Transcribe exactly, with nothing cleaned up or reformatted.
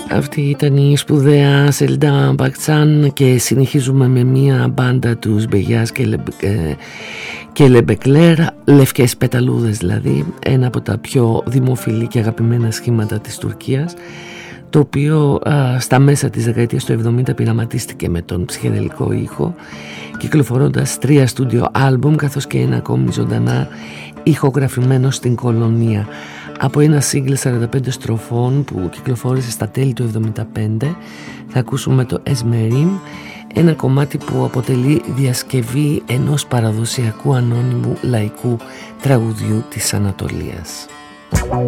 Αυτή ήταν η σπουδαία Σελντά Μπακτσάν και συνεχίζουμε με μια μπάντα τους Μπεγιάς και, Λεμπ, ε, και Λεμπεκλέρ, λευκές πεταλούδες δηλαδή, ένα από τα πιο δημοφιλή και αγαπημένα σχήματα της Τουρκίας, το οποίο α, στα μέσα της δεκαετίας του εβδομήντα πειραματίστηκε με τον ψυχεδελικό ήχο, κυκλοφορώντας τρία στούντιο άλμπουμ καθώς και ένα ακόμη ζωντανά ηχογραφημένο στην Κολονία. Από ένα σύγκλι σαράντα πέντε στροφών που κυκλοφόρησε στα τέλη του εβδομήντα πέντε θα ακούσουμε το Esmerim, ένα κομμάτι που αποτελεί διασκευή ενός παραδοσιακού ανώνυμου λαϊκού τραγουδιού της Ανατολίας.